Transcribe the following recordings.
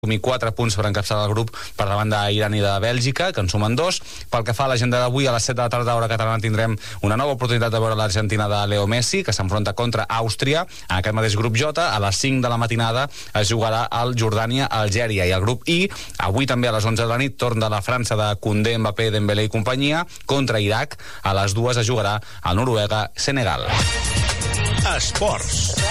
4 punts per encapçalar el grup per davant d'Iran i de Bèlgica, que en sumen 2. Pel que fa a l'agenda d'avui, a les 7 de la tarda, hora catalana, tindrem una nova oportunitat de veure l'Argentina de Leo Messi, que s'enfronta contra Àustria. En aquest mateix grup J, a les 5 de la matinada, es jugarà el Jordània-Algèria. I el grup I, avui també a les 11 de la nit, torn de la França de Koundé, Mbappé, Dembélé i companyia, contra Iraq. A les 2 es jugarà el Noruega-Senegal. Esports.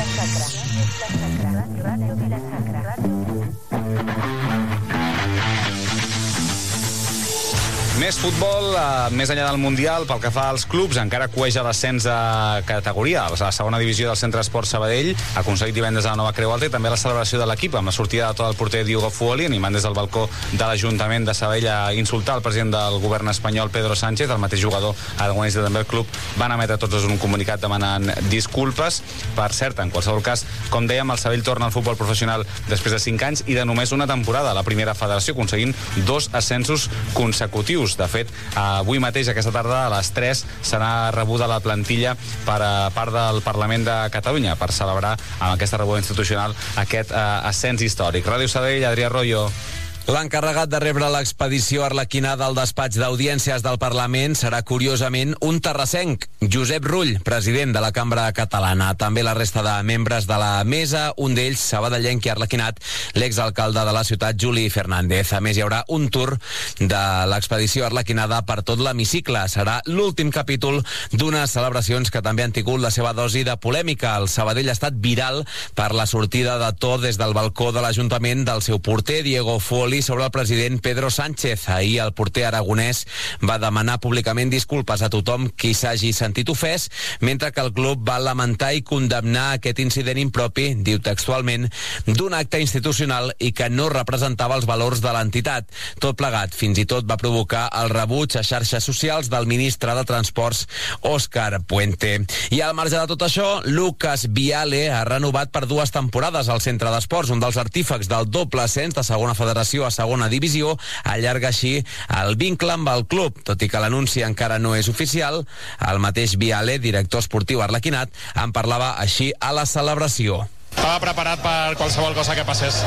Més futbol, més enllà del Mundial, pel que fa als clubs, encara cueja l'ascens de categoria. La segona divisió del Centre Esport Sabadell ha aconseguit divendres a la nova Creu Alta i també la celebració de l'equip amb la sortida de tot el porter Diogo Fuoli, animant des del balcó de l'Ajuntament de Sabadell a insultar el president del govern espanyol, Pedro Sánchez. El mateix jugador aragonès i també el club van emetre tots un comunicat demanant disculpes. Per cert, en qualsevol cas, com dèiem, el Sabadell torna al futbol professional després de 5 anys i de només una temporada a la primera federació, aconseguint 2 ascensos consecutius. De fet, avui mateix, aquesta tarda, a les 3, serà rebuda la plantilla per part del Parlament de Catalunya per celebrar amb aquesta rebuda institucional aquest ascens històric. Ràdio Sabadell, Adrià Royo. L'encarregat de rebre l'expedició arlequinada al despatx d'audiències del Parlament serà, curiosament, un terrassenc, Josep Rull, president de la Cambra Catalana. També la resta de membres de la mesa, un d'ells, sabadellenc i arlequinat, l'exalcalde de la ciutat, Juli Fernández. A més, hi haurà un tour de l'expedició arlequinada per tot l'hemicicle. Serà l'últim capítol d'unes celebracions que també han tingut la seva dosi de polèmica. El Sabadell ha estat viral per la sortida de to des del balcó de l'Ajuntament del seu porter, Diego Fuoli, sobre el president Pedro Sánchez. Ahir el porter aragonès va demanar públicament disculpes a tothom qui s'hagi sentit ofès, mentre que el club va lamentar i condemnar aquest incident impropi, diu textualment, d'un acte institucional i que no representava els valors de l'entitat. Tot plegat, fins i tot va provocar el rebuig a xarxes socials del ministre de Transports, Òscar Puente. I al marge de tot això, Lucas Viale ha renovat per 2 temporades al Centre d'Esports, un dels artífecs del doble ascens de segona federació a segona divisió, allarga així el vincle amb el club. Tot i que l'anunci encara no és oficial, el mateix Viale, director esportiu arlequinat, en parlava així a la celebració. Estava preparat per qualsevol cosa que passés.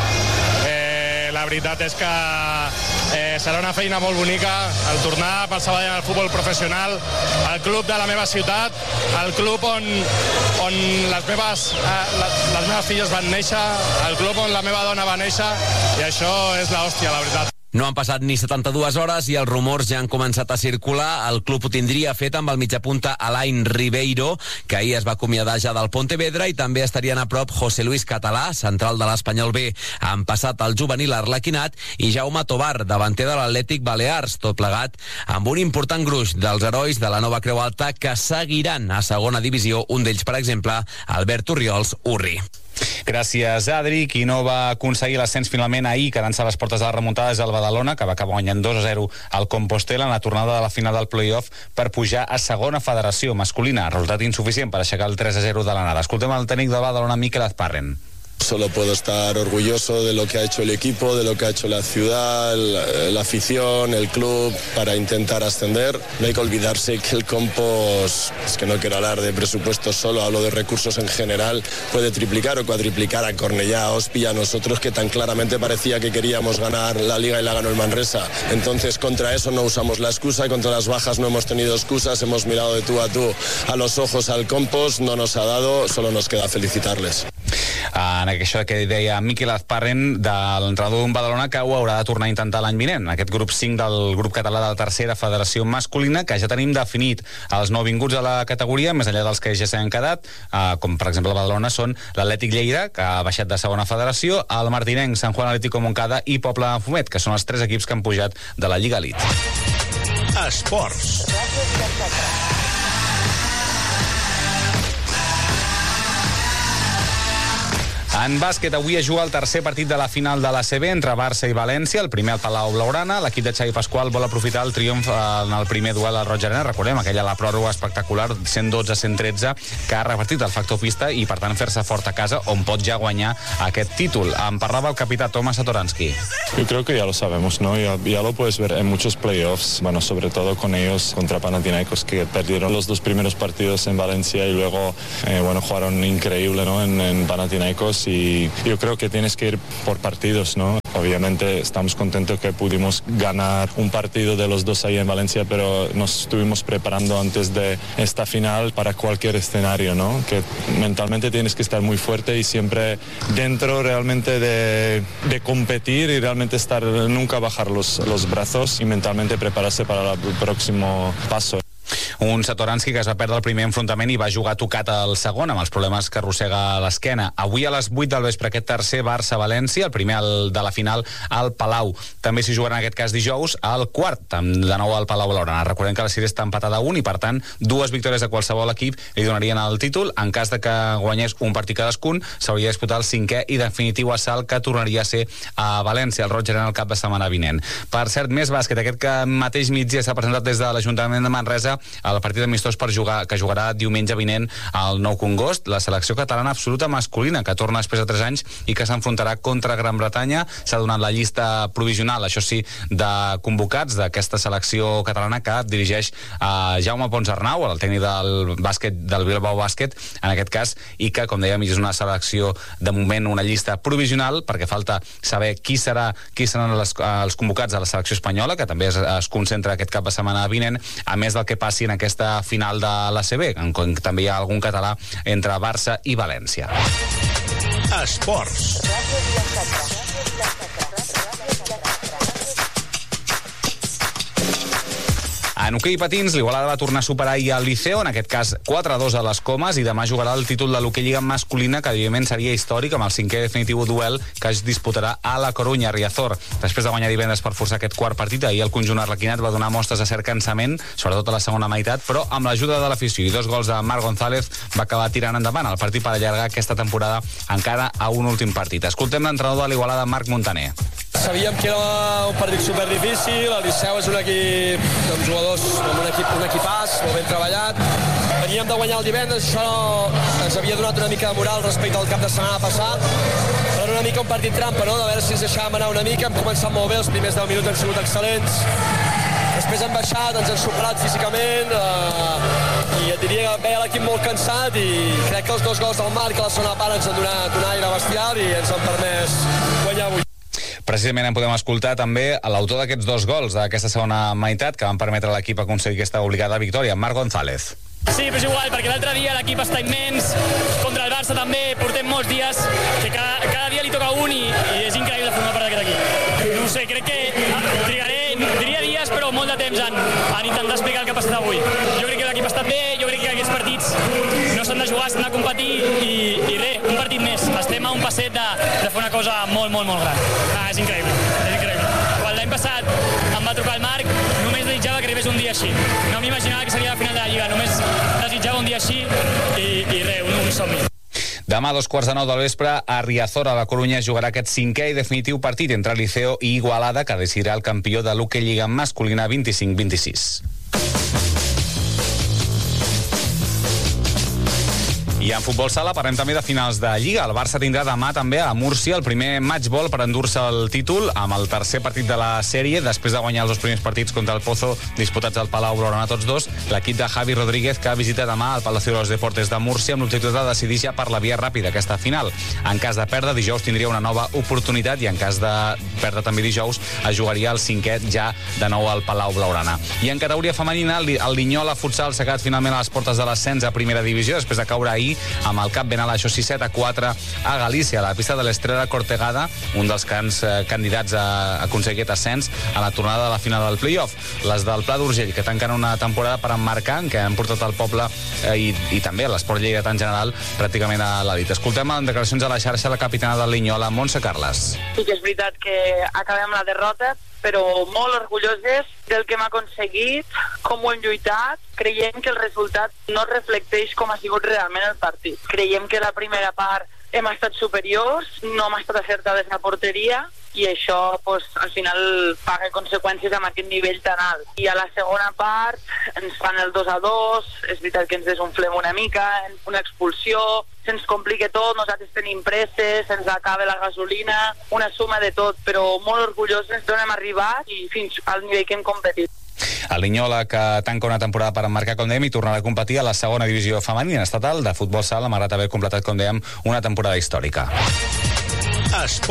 La veritat és que serà una feina molt bonica el tornar pel Sabadell al futbol professional, al club de la meva ciutat, al club on les meves filles van néixer, al club on la meva dona va néixer, i això és l'hòstia, la veritat. No han passat ni 72 hores i els rumors ja han començat a circular. El club ho tindria fet amb el mitjapunta Alain Ribeiro, que ahir es va acomiadar ja del Pontevedra, i també estarien a prop José Luis Català, central de l'Espanyol B, han passat el juvenil arlequinat, i Jaume Tobar, davanter de l'Atlètic Balears, tot plegat amb un important gruix dels herois de la nova Creu Alta que seguiran a segona divisió, un d'ells, per exemple, Albert Orriols Urri. Gràcies, Adri. Qui no va aconseguir l'ascens finalment ahir, quedant-se a les portes de la remuntada, és el Badalona, que va acabar guanyant 2-0 al Compostela en la tornada de la final del play-off per pujar a segona federació masculina. Resultat insuficient per aixecar el 3-0 de l'anada. Escoltem el tècnic del Badalona, Mikel Azparren. Solo puedo estar orgulloso de lo que ha hecho el equipo, de lo que ha hecho la ciudad, la afición, el club, para intentar ascender. No hay que olvidarse que el Compos, es que no quiero hablar de presupuestos solo, hablo de recursos en general, puede triplicar o cuadriplicar a Cornellá, a Ospi, a nosotros, que tan claramente parecía que queríamos ganar la Liga y la ganó el Manresa. Entonces, contra eso no usamos la excusa, y contra las bajas no hemos tenido excusas, hemos mirado de tú a los ojos al Compos, no nos ha dado, solo nos queda felicitarles. En això que deia Mikel Azparren, de l'entrenador d'un Badalona, que ho haurà de tornar a intentar l'any vinent, aquest grup 5 del grup català de la tercera federació masculina, que ja tenim definit els nouvinguts a la categoria, més enllà dels que ja s'han quedat, com per exemple el Badalona, són l'Atlètic Lleida, que ha baixat de segona federació, el Martinenc, Sant Juan Atlético Montcada i Poble Fumet, que són els 3 equips que han pujat de la Lliga Elite. Esports. En bàsquet, avui es juga el tercer partit de la final de l'ACB entre Barça i València, el primer al Palau Blaugrana. L'equip de Xavi Pasqual vol aprofitar el triomf en el primer duel al Roig Arena. Recordem aquella la pròrroga espectacular, 112-113, que ha repartit el factor pista i, per tant, fer-se fort a casa, on pot ja guanyar aquest títol. En parlava el capità Tomas Satoransky. Yo creo que ya lo sabemos, ¿no? Ya lo puedes ver en muchos playoffs, bueno, sobre todo con ellos contra Panathinaikos, que perdieron los 2 primeros partidos en Valencia y luego, jugaron increíble, ¿no? En Panathinaikos, y yo creo que tienes que ir por partidos, ¿no? Obviamente estamos contentos que pudimos ganar un partido de los dos ahí en Valencia, pero nos estuvimos preparando antes de esta final para cualquier escenario, ¿no? Que mentalmente tienes que estar muy fuerte y siempre dentro realmente de competir y realmente estar, nunca bajar los brazos y mentalmente prepararse para el próximo paso. Un Satoranski que es va perdre el primer enfrontament i va jugar tocat al segon amb els problemes que arrossega a l'esquena. Avui a les 8 del vespre aquest tercer Barça-València, el primer de la final al Palau. També s'hi jugarà en aquest cas dijous al quart, de nou al Palau Blaugrana. Recordem que la sèrie està empatada a 1 i per tant 2 victòries de qualsevol equip li donarien el títol. En cas de que guanyés un partit cadascun, s'hauria de disputar el 5è i definitiu assalt que tornaria a ser a València, el Roig Arena el cap de setmana vinent. Per cert, més bàsquet. Aquest mateix migdia s'ha presentat des de l'Ajuntament de Manresa el partit amistós que jugarà diumenge vinent al Nou Congost, la selecció catalana absoluta masculina, que torna després de 3 anys i que s'enfrontarà contra Gran Bretanya. S'ha donat la llista provisional, això sí, de convocats d'aquesta selecció catalana que dirigeix Jaume Pons Arnau, el tècnic del bàsquet del Bilbao Bàsquet, en aquest cas, i que, com dèiem, és una selecció, de moment, una llista provisional, perquè falta saber qui seran els convocats de la selecció espanyola, que també es concentra aquest cap de setmana vinent, a més del que passi en aquesta final de l'ACB, en també hi ha algun català entre Barça i València. Esports. En hoquei patins, l'Igualada va tornar a superar ahir el Liceo, en aquest cas 4-2 a les Comes, i demà jugarà el títol de l'hoquei lliga masculina, que evidentment seria històric, amb el 5è definitiu duel que es disputarà a la Corunya, a Riazor. Després de guanyar divendres per forçar aquest quart partit, ahir el conjunt arlequinat va donar mostres de cert cansament, sobretot a la segona meitat, però amb l'ajuda de l'afició i 2 gols de Marc González va acabar tirant endavant el partit per allargar aquesta temporada encara a un últim partit. Escoltem l'entrenador de l'Igualada, Marc Montaner. Sabíem que era un partit superdifícil, el Liceu és un equip amb jugadors, amb un equipàs, molt ben treballat. Veníem de guanyar el divendres, això ens havia donat una mica de moral respecte al cap de setmana passat, però era una mica un partit trampa, no? De veure si ens deixàvem anar una mica. Hem començat molt bé, els primers 10 minuts han sigut excel·lents. Després hem baixat, ens han superat físicament, i et diria que veia l'equip molt cansat, i crec que els 2 gols del Marc a la segona part ens han donat un aire bestial i ens han permès guanyar avui. Precisament en podem escoltar també l'autor d'aquests 2 gols d'aquesta segona meitat que van permetre a l'equip aconseguir aquesta obligada victòria, Marc González. Sí, però és igual, perquè l'altre dia l'equip està immens, contra el Barça també, portem molts dies, que cada dia li toca un i és increïble formar part d'aquest equip. No ho sé, crec que diria dies, però molt de temps en intentar explicar el que ha passat avui. Jo crec que l'equip ha estat bé, jo crec que aquests partits no s'han de jugar, s'han de competir i res, un partit més. Estem a un passet de fer una cosa molt, molt, molt gran. És increïble, és increïble. Quan l'any passat em va trucar el Marc, només desitjava que arribés un dia així. No m'imaginava que seria la final de la Lliga, només desitjava un dia així i res, un somni. Demà a 2:15 del vespre a Riazor, a la Corunya, es jugarà aquest 5è i definitiu partit entre Liceo i Igualada, que decidirà el campió de l'hoquei lliga masculina 25-26. I en futbol sala parlem també de finals de Lliga. El Barça tindrà demà també a Múrcia el primer matchball per endur-se el títol amb el tercer partit de la sèrie. Després de guanyar els 2 primers partits contra el Pozo disputats al Palau Blaugrana tots 2, l'equip de Javi Rodríguez que visita demà el Palacio de los Deportes de Múrcia amb l'objectiu de decidir ja per la via ràpida aquesta final. En cas de perdre, dijous tindria una nova oportunitat i en cas de perdre també dijous es jugaria el 5è ja de nou al Palau Blaugrana. I en categoria femenina, el Linyola Futsal s'ha quedat finalment a les portes de l'ascens a primera divisió després de caure ahir amb el cap ben alt, això sí, 7-4 a Galícia, a la pista de l'Estrella Cortegada, un dels candidats a aconseguir aquest ascens a la tornada de la final del play-off. Les del Pla d'Urgell, que tanquen una temporada per emmarcar, que han portat el poble i també l'esport lleidatà en general pràcticament a l'elit. Escoltem en declaracions a la xarxa la capitana del Linyola, Montse Carles. Sí que és veritat que acabem la derrota, però molt orgulloses del que hem aconseguit, com ho hem lluitat. Creiem que el resultat no reflecteix com ha sigut realment el partit. Creiem que la primera part hem estat superiors, no hem estat acertades a porteria i això al final paga conseqüències amb aquest nivell tan alt. I a la segona part ens fan el 2-2, és veritat que ens desunflem una mica, una expulsió, se'ns complica tot, nosaltres tenim presses, se'ns acaba la gasolina, una suma de tot, però molt orgullosos d'on hem arribat i fins al nivell que hem competit. El Linyola, que tanca una temporada per emmarcar, com dèiem, i tornarà a competir a la segona divisió femenina estatal de futbol sala, malgrat haver completat, com dèiem, una temporada històrica.